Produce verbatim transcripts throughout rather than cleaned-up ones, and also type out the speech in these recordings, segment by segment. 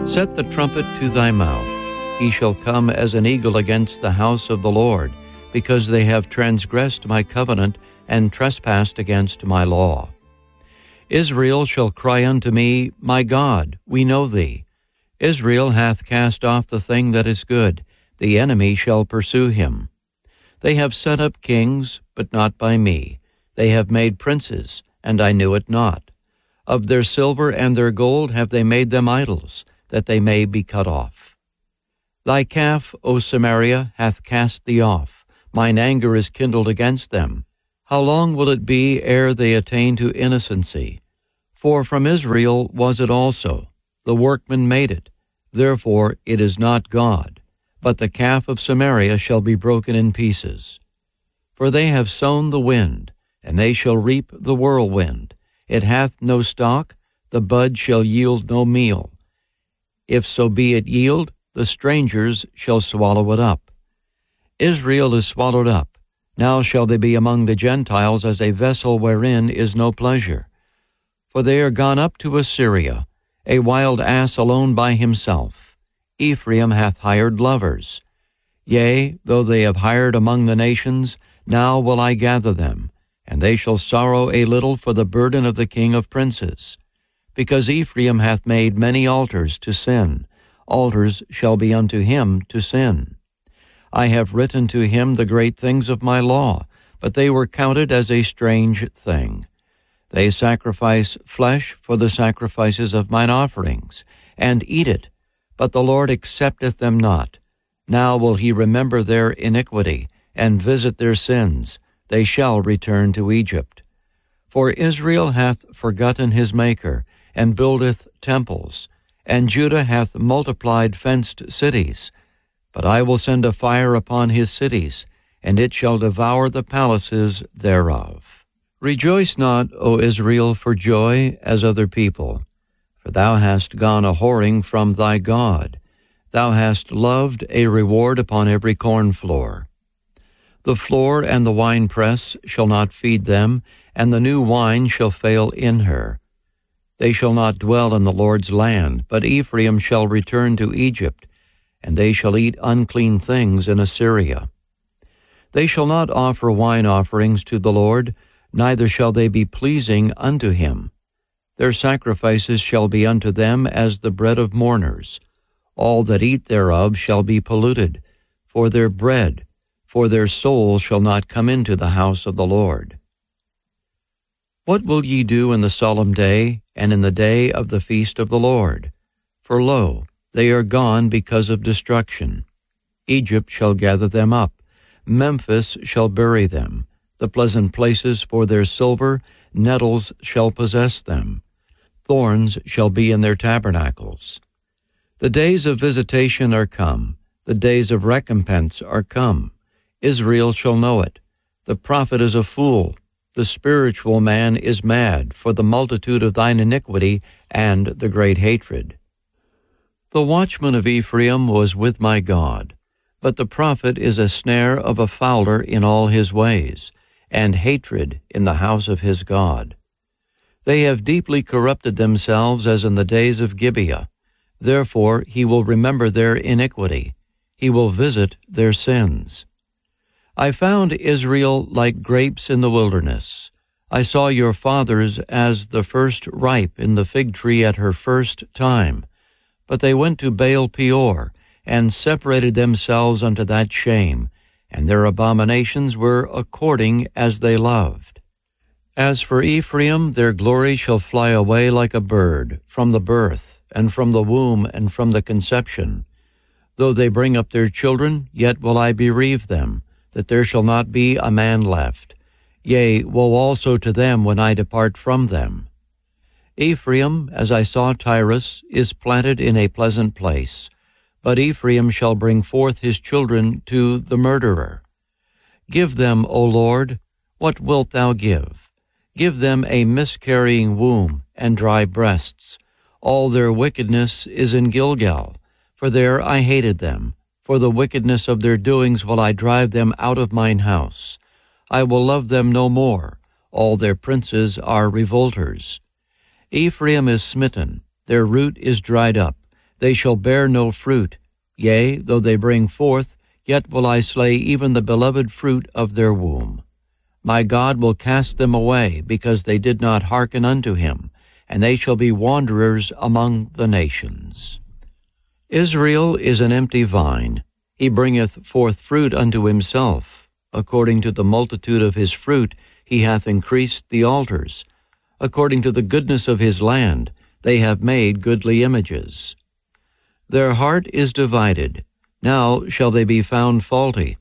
Set the trumpet to thy mouth. He shall come as an eagle against the house of the Lord, because they have transgressed my covenant and trespassed against my law. Israel shall cry unto me, My God, we know thee. Israel hath cast off the thing that is good. The enemy shall pursue him. They have set up kings, but not by me. They have made princes, and I knew it not. Of their silver and their gold have they made them idols, that they may be cut off. Thy calf, O Samaria, hath cast thee off. Mine anger is kindled against them. How long will it be ere they attain to innocency? For from Israel was it also. The workman made it. Therefore it is not God. But the calf of Samaria shall be broken in pieces. For they have sown the wind, and they shall reap the whirlwind. It hath no stalk, the bud shall yield no meal. If so be it yield, the strangers shall swallow it up. Israel is swallowed up. Now shall they be among the Gentiles as a vessel wherein is no pleasure. For they are gone up to Assyria, a wild ass alone by himself. Ephraim hath hired lovers. Yea, though they have hired among the nations, now will I gather them, and they shall sorrow a little for the burden of the king of princes. Because Ephraim hath made many altars to sin, altars shall be unto him to sin. I have written to him the great things of my law, but they were counted as a strange thing. They sacrifice flesh for the sacrifices of mine offerings, and eat it, but the Lord accepteth them not. Now will he remember their iniquity, and visit their sins. They shall return to Egypt. For Israel hath forgotten his Maker, and buildeth temples, and Judah hath multiplied fenced cities. But I will send a fire upon his cities, and it shall devour the palaces thereof. Rejoice not, O Israel, for joy as other people, for thou hast gone a whoring from thy God. Thou hast loved a reward upon every corn floor. The floor and the winepress shall not feed them, and the new wine shall fail in her. They shall not dwell in the Lord's land, but Ephraim shall return to Egypt, and they shall eat unclean things in Assyria. They shall not offer wine offerings to the Lord, neither shall they be pleasing unto him. Their sacrifices shall be unto them as the bread of mourners. All that eat thereof shall be polluted, for their bread, for their soul shall not come into the house of the Lord. What will ye do in the solemn day, and in the day of the feast of the Lord? For lo, they are gone because of destruction. Egypt shall gather them up. Memphis shall bury them. The pleasant places for their silver, nettles shall possess them. Thorns shall be in their tabernacles. The days of visitation are come. The days of recompense are come. Israel shall know it. The prophet is a fool. The spiritual man is mad for the multitude of thine iniquity and the great hatred. The watchman of Ephraim was with my God, but the prophet is a snare of a fowler in all his ways, and hatred in the house of his God. They have deeply corrupted themselves as in the days of Gibeah. Therefore he will remember their iniquity. He will visit their sins. I found Israel like grapes in the wilderness. I saw your fathers as the first ripe in the fig tree at her first time. But they went to Baal Peor, and separated themselves unto that shame, and their abominations were according as they loved. As for Ephraim, their glory shall fly away like a bird, from the birth, and from the womb, and from the conception. Though they bring up their children, yet will I bereave them, that there shall not be a man left. Yea, woe also to them when I depart from them. Ephraim, as I saw Tyrus, is planted in a pleasant place, but Ephraim shall bring forth his children to the murderer. Give them, O Lord, what wilt thou give? Give them a miscarrying womb and dry breasts. All their wickedness is in Gilgal, for there I hated them. For the wickedness of their doings will I drive them out of mine house. I will love them no more. All their princes are revolters. Ephraim is smitten, their root is dried up. They shall bear no fruit. Yea, though they bring forth, yet will I slay even the beloved fruit of their womb. My God will cast them away, because they did not hearken unto him, and they shall be wanderers among the nations. Israel is an empty vine. He bringeth forth fruit unto himself. According to the multitude of his fruit he hath increased the altars. According to the goodness of his land they have made goodly images. Their heart is divided. Now shall they be found faulty.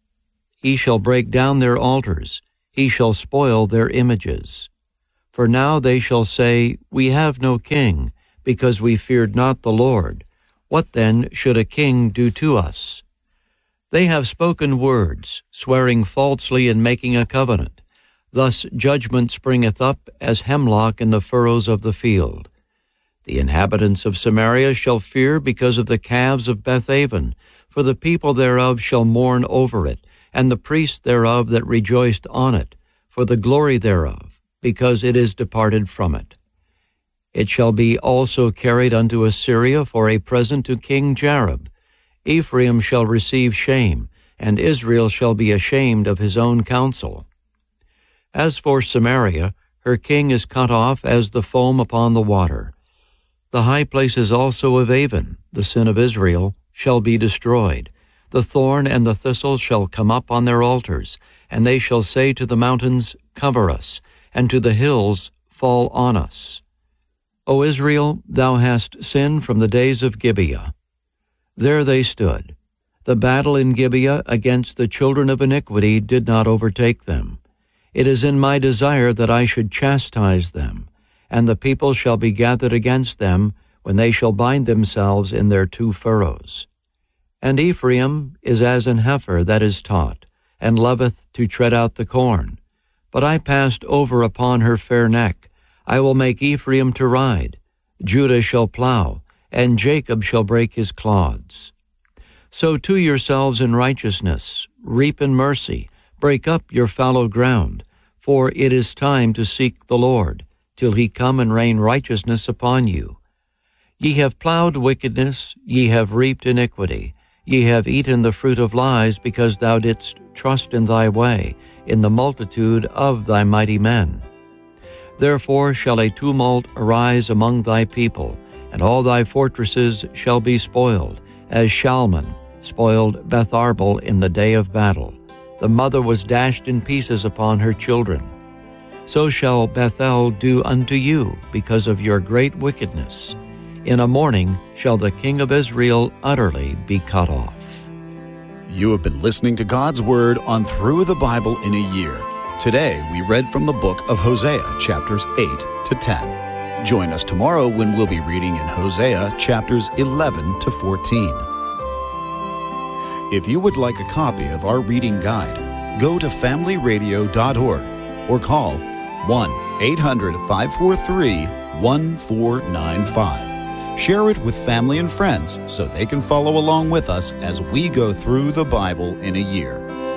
He shall break down their altars. He shall spoil their images. For now they shall say, We have no king, because we feared not the Lord. What then should a king do to us? They have spoken words, swearing falsely and making a covenant. Thus judgment springeth up as hemlock in the furrows of the field. The inhabitants of Samaria shall fear because of the calves of Bethaven, for the people thereof shall mourn over it, and the priests thereof that rejoiced on it, for the glory thereof, because it is departed from it. It shall be also carried unto Assyria for a present to King Jareb. Ephraim shall receive shame, and Israel shall be ashamed of his own counsel. As for Samaria, her king is cut off as the foam upon the water. The high places also of Avon, the sin of Israel, shall be destroyed. The thorn and the thistle shall come up on their altars, and they shall say to the mountains, Cover us, and to the hills, Fall on us. O Israel, thou hast sinned from the days of Gibeah. There they stood. The battle in Gibeah against the children of iniquity did not overtake them. It is in my desire that I should chastise them, and the people shall be gathered against them when they shall bind themselves in their two furrows. And Ephraim is as an heifer that is taught, and loveth to tread out the corn. But I passed over upon her fair neck. I will make Ephraim to ride. Judah shall plow, and Jacob shall break his clods. Sow to yourselves in righteousness, reap in mercy, break up your fallow ground, for it is time to seek the Lord, till he come and rain righteousness upon you. Ye have plowed wickedness, ye have reaped iniquity. Ye have eaten the fruit of lies, because thou didst trust in thy way, in the multitude of thy mighty men. Therefore shall a tumult arise among thy people, and all thy fortresses shall be spoiled, as Shalman spoiled Beth-arbel in the day of battle. The mother was dashed in pieces upon her children. So shall Bethel do unto you, because of your great wickedness. In a morning shall the king of Israel utterly be cut off. You have been listening to God's Word on Through the Bible in a Year. Today we read from the book of Hosea, chapters eight to ten. Join us tomorrow when we'll be reading in Hosea, chapters eleven to fourteen. If you would like a copy of our reading guide, go to family radio dot org or call one eight hundred, five four three, one four nine five. Share it with family and friends so they can follow along with us as we go through the Bible in a year.